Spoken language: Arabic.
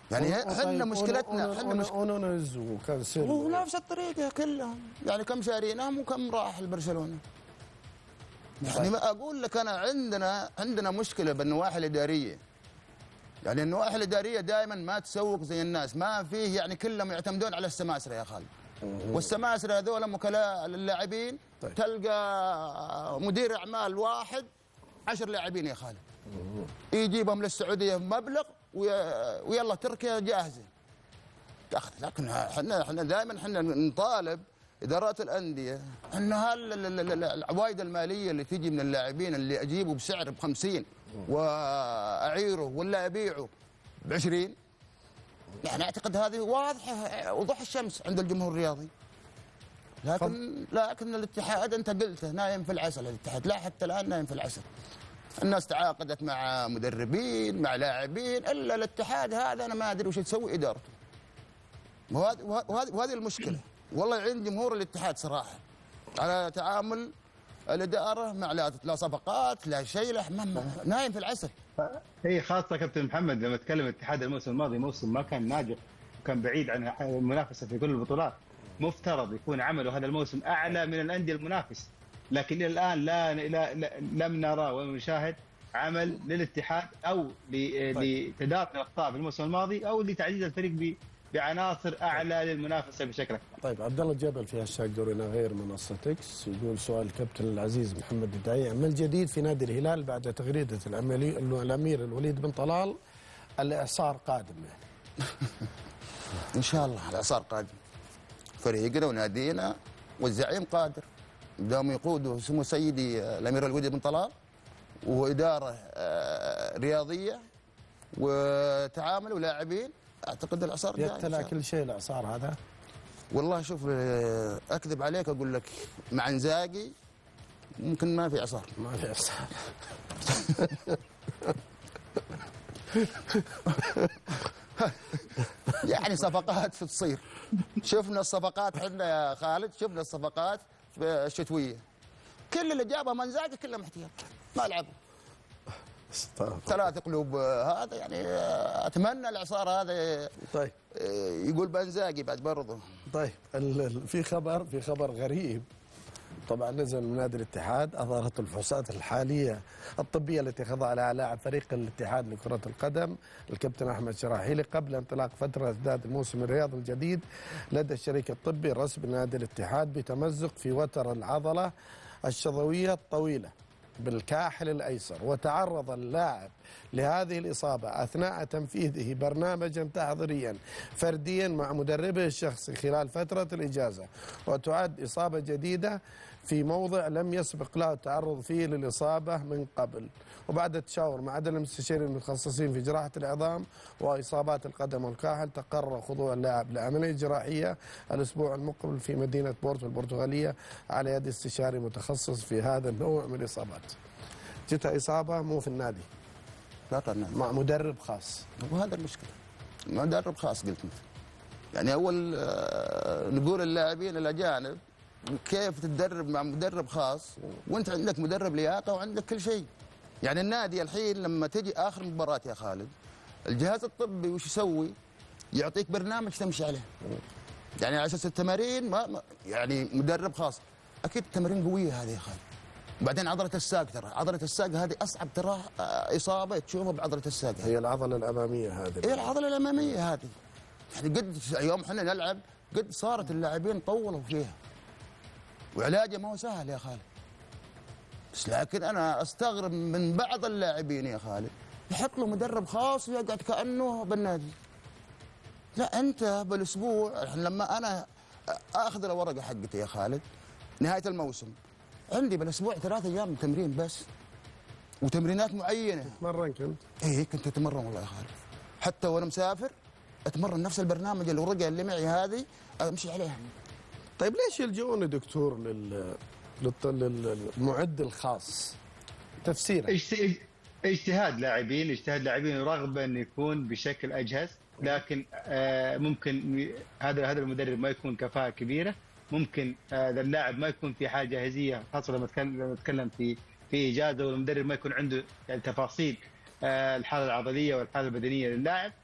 يعني احنا مشكلتنا اونونز وكانسيلو ونفس الطريقه كلهم، يعني كم شاريناهم وكم راح لبرشلونه. يعني ما اقول لك انا عندنا مشكله بالنواحي الاداريه. يعني النواحي الاداريه دائما ما تسوق زي الناس، ما فيه يعني كلهم يعتمدون على السماسره يا خالد. والسماسره هذول وكلاء للاعبين. طيب. تلقى مدير اعمال واحد 10 لاعبين يا خالد، يجيبهم للسعوديه بمبلغ ويلا تركيا جاهزه تاخذ. لكن احنا دائما نطالب ادارات الانديه ان العوائد الماليه اللي تجي من اللاعبين اللي اجيبه بسعر ب50 واعيره ولا ابيعه ب20، يعني اعتقد هذه واضحه وضوح الشمس عند الجمهور الرياضي. لكن الاتحاد انت قلته نايم في العسل. الاتحاد لا حتى الان نايم في العسل. الناس تعاقدت مع مدربين مع لاعبين، الا الاتحاد هذا انا ما ادري وش تسوي ادارته. وهذه المشكله. والله عند جمهور الاتحاد صراحه على تعامل الاداره مع لا صفقات لا شيء نايم في العسل. هي خاصه كابتن محمد لما تكلم الاتحاد الموسم الماضي موسم ما كان ناجح وكان بعيد عن المنافسه في كل البطولات. مفترض يكون عمله هذا الموسم اعلى من الانديه المنافس، لكن الى الان لم نرى ولم نشاهد عمل للاتحاد او لتدارك الاخطاء في الموسم الماضي او لتعزيز الفريق بعناصر اعلى للمنافسه بشكل اكبر. طيب عبد الله الجبل في هاشتاج دورنا غير منصه اكس يقول سؤال الكابتن العزيز محمد الدعيع: ما الجديد في نادي الهلال بعد تغريده الامير الوليد بن طلال الاعصار قادم؟ يعني ان شاء الله الاعصار قادم. فريقنا ونادينا والزعيم قادر، دام يقوده سمو سيدي الامير الوليد بن طلال واداره رياضيه وتعامل ولاعبين، اعتقد الاعصار جاي. يقتلع كل شيء الاعصار هذا. والله شوف اكذب عليك اقول لك مع انزاجي ممكن ما في اعصار. ما في اعصار. يعني صفقات تصير. شفنا الصفقات احنا يا خالد، شفنا الصفقات الشتويه كل اللي جابها منزاجي كلهم احتياط ما لعبوا. 3 قلوب هذا يعني اتمنى الاعصار هذا. طيب يقول بنزاجي بعد برضه. طيب في خبر غريب طبعا نزل من نادي الاتحاد، اظهرت الفحوصات الحاليه الطبيه التي خضع لها لاعب فريق الاتحاد لكره القدم الكابتن احمد شراحيلي قبل انطلاق فتره اسداد الموسم الرياضي الجديد لدى الشريك الطبي الرسمي لنادي الاتحاد بتمزق في وتر العضله الشظويه الطويله بالكاحل الايسر. وتعرض اللاعب لهذه الاصابه اثناء تنفيذه برنامجا تحضيريا فرديا مع مدربه الشخصي خلال فتره الاجازه، وتعد اصابه جديده في موضع لم يسبق له التعرض فيه للاصابه من قبل. وبعد التشاور مع عدد المستشارين المتخصصين في جراحه العظام واصابات القدم والكاحل تقرر خضوع اللاعب لعمليه جراحيه الاسبوع المقبل في مدينه بورتو البرتغاليه على يد استشاري متخصص في هذا النوع من الاصابات. جتها اصابه مو في النادي، لا طبعا مع مدرب خاص. وهذا المشكله، مدرب خاص قلت انت. يعني اول نقول اللاعبين الاجانب كيف تتدرب مع مدرب خاص وانت عندك مدرب لياقه وعندك كل شيء. يعني النادي الحين لما تجي اخر مباراه يا خالد الجهاز الطبي وش يسوي؟ يعطيك برنامج تمشي عليه. يعني على اساس التمارين يعني مدرب خاص. اكيد التمارين قويه هذه يا خالد. وبعدين عضله الساق، ترى عضله الساق هذه اصعب ترى اصابه تشوفها بعضله الساق. هي العضله الاماميه هذه. هي العضله الاماميه هذه. يعني قد يوم احنا نلعب قد صارت اللاعبين طولوا فيها. وعلاجه ما هو سهل يا خالد. بس لكن انا استغرب من بعض اللاعبين يا خالد يحط له مدرب خاص ويقعد كانه بالنادي. لا انت بالاسبوع لما انا اخذ الورقه حقتي يا خالد نهايه الموسم عندي بالاسبوع 3 ايام تمرين بس وتمرينات معينه. تتمرن كنت؟ ايه كنت اتمرن والله يا خالد. حتى وانا مسافر اتمرن نفس البرنامج الورقه اللي معي هذه امشي عليها. طيب ليش يلجؤون يا دكتور للمعد الخاص؟ تفسيره اجتهاد لاعبين ورغبه انه يكون بشكل اجهز، لكن ممكن هذا المدرب ما يكون كفاءه كبيره، ممكن هذا اللاعب ما يكون في حاله جاهزيه، خاصه لما نتكلم في اجازه والمدرب ما يكون عنده يعني تفاصيل الحاله العضليه والحاله البدنيه للاعب،